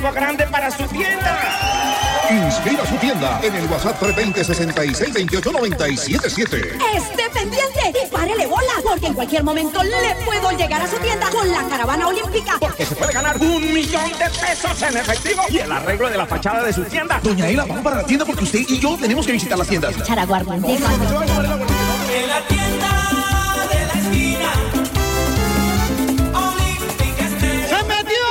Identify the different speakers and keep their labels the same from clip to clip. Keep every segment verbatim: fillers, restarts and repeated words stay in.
Speaker 1: grande para su tienda.
Speaker 2: Inscriba su tienda en el WhatsApp tres dos cero, sesenta y seis, veintiocho, noventa y siete siete.
Speaker 3: Esté pendiente y párele bola, porque en cualquier momento le puedo llegar a su tienda con la caravana olímpica.
Speaker 1: Porque se puede ganar un millón de pesos en efectivo y el arreglo de la fachada de su tienda.
Speaker 4: Doña Ela, vamos para la tienda porque usted y yo tenemos que visitar las tiendas.
Speaker 3: Charaguardo.
Speaker 5: En la tienda de la esquina.
Speaker 1: ¡Se metió!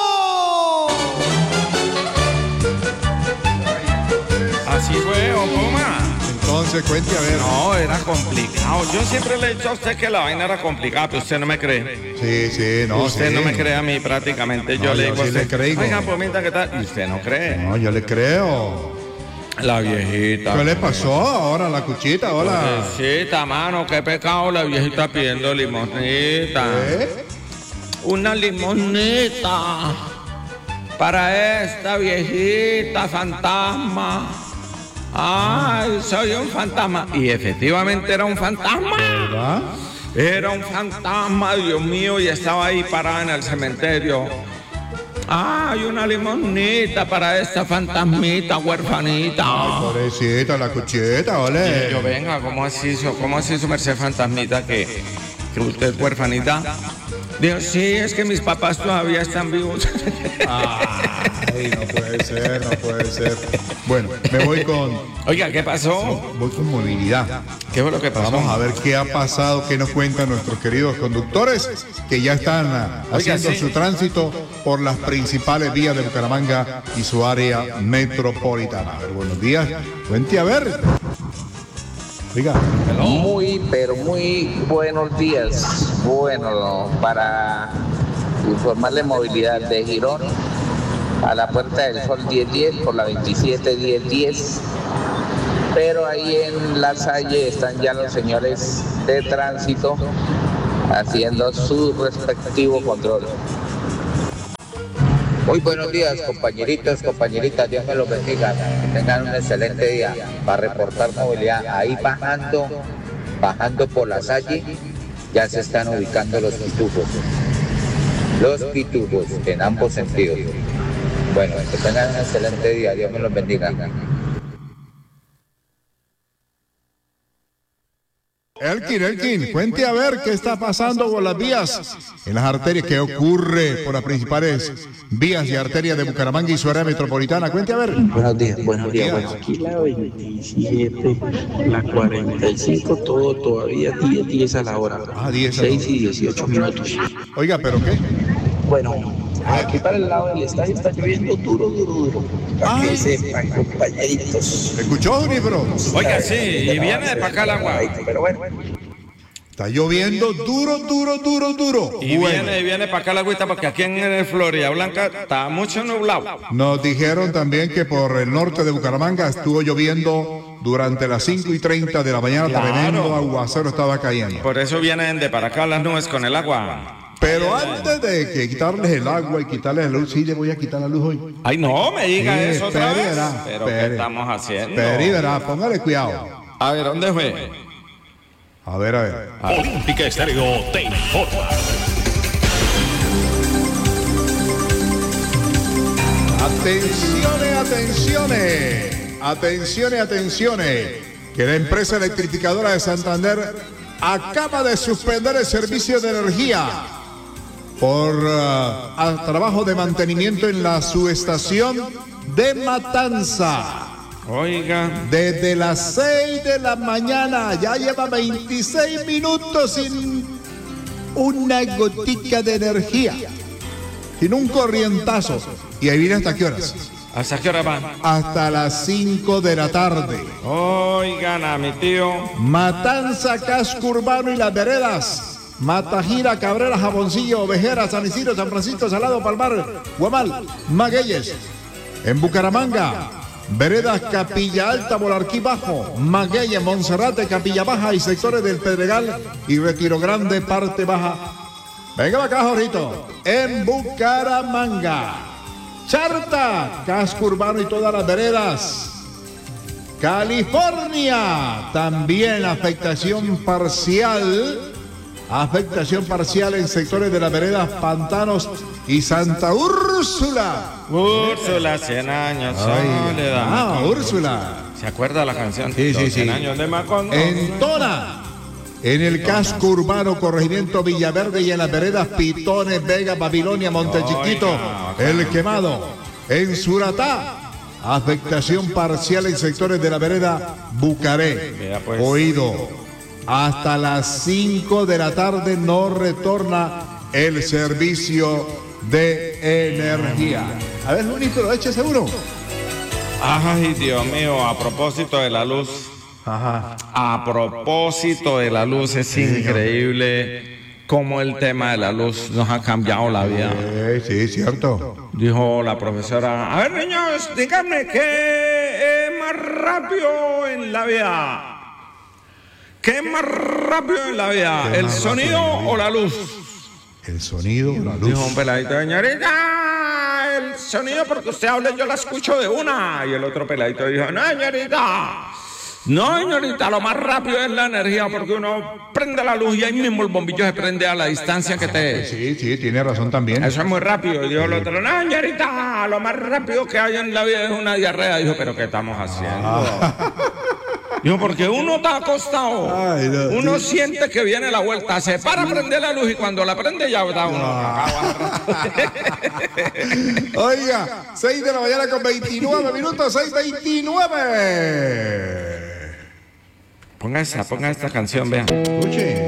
Speaker 1: Así fue, Obama.
Speaker 6: Entonces, cuente a ver.
Speaker 1: No, era complicado. Yo siempre le he dicho a usted que la vaina era complicada, pero usted no me cree.
Speaker 6: Sí, sí, no,
Speaker 1: Usted
Speaker 6: sí.
Speaker 1: no me cree a mí prácticamente. Yo
Speaker 6: No,
Speaker 1: le
Speaker 6: yo
Speaker 1: digo
Speaker 6: sí
Speaker 1: a
Speaker 6: le
Speaker 1: usted,
Speaker 6: creo.
Speaker 1: oiga, pues mira, ¿qué tal? Y usted no cree.
Speaker 6: No, yo le creo.
Speaker 1: La viejita.
Speaker 6: ¿Qué le pasó ahora a la cuchita? Hola.
Speaker 1: Viejita, mano, qué pecado la viejita pidiendo limonita.
Speaker 6: ¿Eh?
Speaker 1: Una limonita para esta viejita fantasma. Ay, soy un fantasma. Y efectivamente era un fantasma.
Speaker 6: ¿Verdad?
Speaker 1: Era un fantasma, Dios mío, y estaba ahí parada en el cementerio. Ay, una limonita para esta fantasmita huerfanita.
Speaker 6: Ay, pobrecita, la cuchita, ole.
Speaker 1: Y yo, venga, ¿cómo así, su- cómo así su merced fantasmita que, que usted es huerfanita? Dijo, sí, es que mis papás todavía están vivos.
Speaker 6: Ay, no puede ser, no puede ser. Bueno, me voy con,
Speaker 1: Oiga, ¿qué pasó?
Speaker 6: voy con movilidad.
Speaker 1: ¿Qué fue lo que pasó?
Speaker 6: Vamos a ver qué ha pasado, qué nos cuentan nuestros queridos conductores que ya están ah,
Speaker 1: Oiga,
Speaker 6: haciendo
Speaker 1: sí.
Speaker 6: su tránsito por las principales vías de Bucaramanga y su área metropolitana. A ver, buenos días. Cuente a ver. Diga.
Speaker 7: Muy, pero muy buenos días. Bueno, para informarle movilidad de Girón a la Puerta del Sol diez diez por la veintisiete diez diez. Pero ahí en La Salle están ya los señores de tránsito haciendo su respectivo control. Muy buenos días, compañeritos, compañeritas, Dios me los bendiga, que tengan un excelente día. Para reportar movilidad, ahí bajando, bajando por La Salle, ya se están ubicando los pitufos. Los pitufos en ambos sentidos. Bueno, que tengan un excelente día, Dios me los bendiga.
Speaker 6: Elkin, Elkin, cuente a ver qué está pasando por las vías, en las arterias, qué ocurre por las principales vías y arterias de Bucaramanga y su área metropolitana. Cuente a ver.
Speaker 8: Buenos días, buenos días. Bueno, aquí la veintisiete, la cuarenta y cinco, todo todavía diez, diez a la hora.
Speaker 6: Ah, diez a la
Speaker 8: seis y dieciocho minutos.
Speaker 6: Oiga, ¿pero qué?
Speaker 8: Bueno, aquí para el lado del estadio está lloviendo duro, duro, duro. Para que sepan, compañeritos.
Speaker 6: ¿Escuchó, Unifro?
Speaker 1: Oiga, sí, y viene de para acá el agua.
Speaker 8: Pero bueno.
Speaker 6: Está lloviendo duro, duro, duro, duro.
Speaker 1: Y
Speaker 6: Bueno,
Speaker 1: viene, y viene para acá la agüita porque aquí en, en Florida Blanca está mucho nublado.
Speaker 6: nos dijeron también que por el norte de Bucaramanga estuvo lloviendo durante las cinco y treinta de la mañana.
Speaker 1: Claro.
Speaker 6: Tremendo aguacero estaba cayendo.
Speaker 1: Por eso vienen de para acá las nubes con el agua.
Speaker 6: Pero antes de que quitarles el agua y quitarles la luz, sí le voy a quitar la luz hoy.
Speaker 1: Ay, no, me diga
Speaker 6: Sí,
Speaker 1: eso otra
Speaker 6: espere,
Speaker 1: vez.
Speaker 6: verá,
Speaker 1: Pero
Speaker 6: espere.
Speaker 1: ¿qué estamos haciendo?
Speaker 6: Pero y verá, póngale cuidado.
Speaker 1: A ver, ¿dónde fue?
Speaker 6: A ver, a ver.
Speaker 2: Olímpica Estéreo te informa.
Speaker 6: Atenciones, atenciones. Atenciones, atenciones. Que la empresa electrificadora de Santander acaba de suspender el servicio de energía por uh, a trabajo de mantenimiento en la subestación de Matanza.
Speaker 1: Oiga.
Speaker 6: Desde las seis de la mañana, ya lleva veintiséis minutos sin una gotica de energía, sin un corrientazo. Y ahí viene hasta qué horas.
Speaker 1: ¿Hasta qué hora va?
Speaker 6: Hasta las cinco de la tarde.
Speaker 1: Oigan a mi tío.
Speaker 6: Matanza, Casco Urbano y las veredas. Matajira, Cabrera, Jaboncillo, Ovejera, San Isidro, San Francisco, Salado, Palmar, Guamal, Magueyes. En Bucaramanga, veredas Capilla Alta, Bolarquí Bajo, Magueyes, Monserrate, Capilla Baja y sectores del Pedregal y Retiro Grande, parte baja. Venga acá, Jorito. En Bucaramanga, Charta, Casco Urbano y todas las veredas. California, también afectación parcial Afectación parcial en sectores de las veredas Pantanos y Santa Úrsula.
Speaker 1: Úrsula, cien años,
Speaker 6: Ay,
Speaker 1: soledad.
Speaker 6: ah,
Speaker 1: Macondo.
Speaker 6: Úrsula.
Speaker 1: ¿Se acuerda la canción?
Speaker 6: Sí, sí,
Speaker 1: Los cien
Speaker 6: sí.
Speaker 1: años de Macondo.
Speaker 6: En Tona, en el casco urbano, corregimiento Villaverde y en las veredas Pitones, Vega, Babilonia, Montechiquito,
Speaker 1: Oiga,
Speaker 6: El Quemado. En Suratá, afectación parcial en sectores de la vereda Bucaré.
Speaker 1: Vea, pues.
Speaker 6: Oído. Hasta las cinco de la tarde no retorna el servicio de energía. A ver, Luis, pero échese uno.
Speaker 1: Ay, Dios mío, a propósito de la luz.
Speaker 6: Ajá.
Speaker 1: A propósito de la luz, es increíble cómo el tema de la luz nos ha cambiado la vida.
Speaker 6: Eh, sí, cierto.
Speaker 1: Dijo la profesora, a ver niños, díganme qué es más rápido en la vida. ¿Qué es más rápido en la vida? ¿El sonido o la luz?
Speaker 6: El sonido, la luz.
Speaker 1: Dijo un peladito, señorita, el sonido porque usted habla yo la escucho de una. Y el otro peladito dijo, no, señorita. No, señorita, lo más rápido es la energía porque uno prende la luz y ahí mismo el bombillo se prende a la distancia que te es.
Speaker 6: Sí, sí, tiene razón también.
Speaker 1: Eso es muy rápido. Y dijo el otro, no, señorita, lo más rápido que hay en la vida es una diarrea. Dijo, pero ¿qué estamos haciendo? Dijo, porque uno está acostado,
Speaker 6: Ay, no,
Speaker 1: uno
Speaker 6: sí.
Speaker 1: siente que viene la vuelta, se para a prender la luz y cuando la prende ya está uno.
Speaker 6: Oiga, seis de la mañana con veintinueve minutos, seis veintinueve.
Speaker 1: Ponga esa, ponga esta canción, vean.
Speaker 6: Escuche.